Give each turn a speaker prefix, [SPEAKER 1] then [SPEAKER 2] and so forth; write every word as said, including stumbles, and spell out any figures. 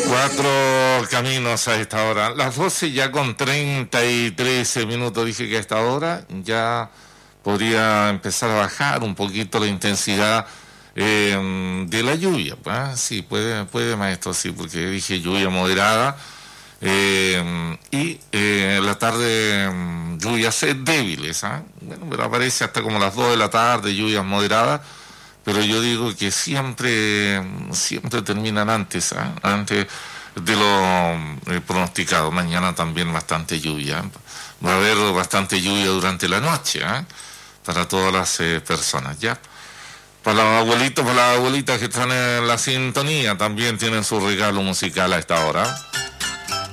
[SPEAKER 1] Cuatro caminos a esta hora. Las doce ya con treinta y trece minutos. Dije que a esta hora ya podría empezar a bajar un poquito la intensidad eh, de la lluvia. ¿Ah? Sí, puede, puede, maestro, sí, porque dije lluvia moderada. Eh, y eh, la tarde lluvias débiles. ¿Ah? Bueno, pero aparece hasta como las dos de la tarde, lluvias moderadas. Pero yo digo que siempre siempre terminan antes, ¿eh? antes de lo eh, pronosticado. Mañana también bastante lluvia. Va a haber bastante lluvia durante la noche, ¿eh? para todas las eh, personas, ¿ya? Para los abuelitos, para las abuelitas que están en la sintonía, también tienen su regalo musical a esta hora.